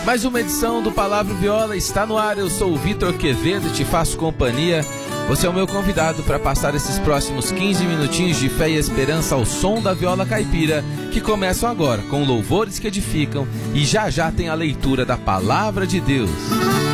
Mais uma edição do Palavra Viola está no ar. Eu sou o Vitor Quevedo e te faço companhia. Você é o meu convidado para passar esses próximos 15 minutinhos de fé e esperança ao som da viola caipira, que começam agora com louvores que edificam e já já tem a leitura da Palavra de Deus.